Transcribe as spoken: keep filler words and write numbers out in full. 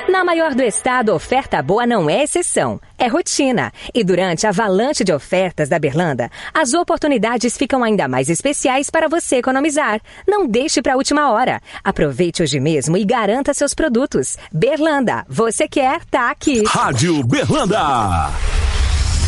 Na maior do estado, oferta boa não é exceção, é rotina. E durante a avalanche de ofertas da Berlanda, as oportunidades ficam ainda mais especiais para você economizar. Não deixe para a última hora. Aproveite hoje mesmo e garanta seus produtos. Berlanda, você quer, tá aqui. Rádio Berlanda.